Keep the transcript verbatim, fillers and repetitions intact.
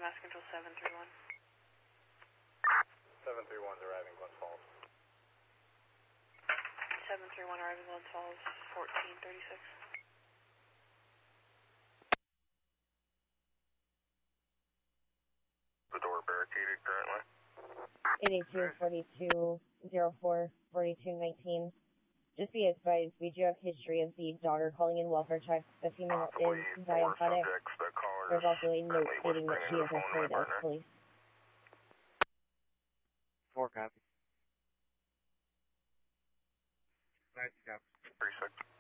Mass Control seven three one. seven three one's arriving Glens Falls. seven three one arriving Glens Falls, fourteen thirty-six. The door barricaded currently. eighty-two forty-two oh four forty-two nineteen. Just be advised, we do have history of the daughter calling in welfare checks. The female is diabetic. There's also a note stating that she is afraid of police. Four copy. Nice, copy. Three six.